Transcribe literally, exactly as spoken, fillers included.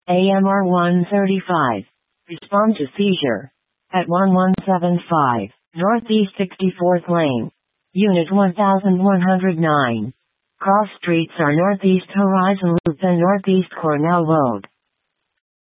A M R one thirty-five. Respond to seizure. At one one seven five, Northeast sixty-fourth Lane. Unit one thousand one hundred nine. Cross streets are Northeast Horizon Loop and Northeast Cornell Road.